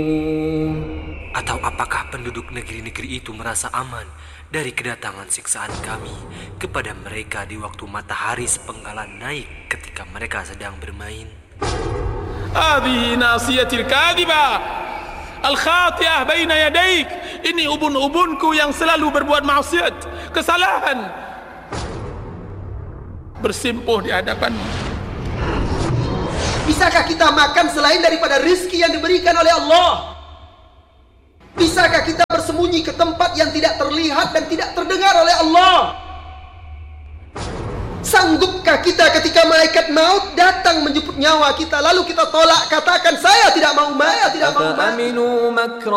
Atau apakah penduduk negeri-negeri itu merasa aman dari kedatangan siksaan kami kepada mereka di waktu matahari sepenggalan naik ketika mereka sedang bermain? هذه ناصيتي الكاذبة الخاطئة بين يديك. Ini ubun-ubunku yang selalu berbuat maksiat, kesalahan, bersimpuh di hadapanmu. Bisakah kita makan selain daripada rizki yang diberikan oleh Allah? Bisakah kita bersembunyi ke tempat yang tidak terlihat dan tidak terdengar oleh Allah? Sanggupkah kita ketika malaikat maut datang menjemput nyawa kita, lalu kita tolak, katakan saya tidak mau mati, tidak mau mati? أفأمنوا مكر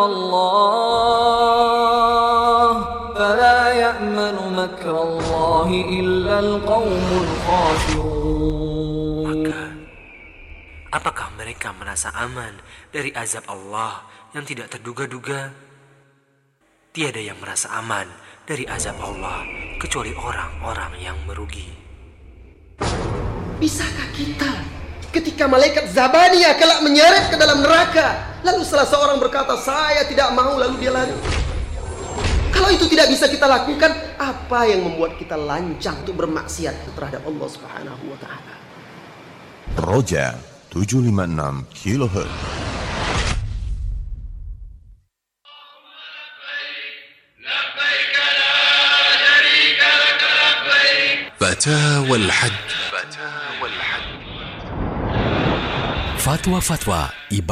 الله فلا يأمن مكر الله إلا القوم الخاسرون. Apakah mereka merasa aman dari azab Allah yang tidak terduga-duga? Tiada yang merasa aman dari azab Allah kecuali orang-orang yang merugi. Bisakah kita ketika malaikat Zabaniyah kelak menyeret ke dalam neraka, lalu salah seorang berkata saya tidak mau, lalu dia lari? Kalau itu tidak bisa kita lakukan, apa yang membuat kita lancang untuk bermaksiat terhadap Allah Subhanahu wa taala? Roja 756 kHz. فتاوى الحج. Fatwa-fatwa ibadah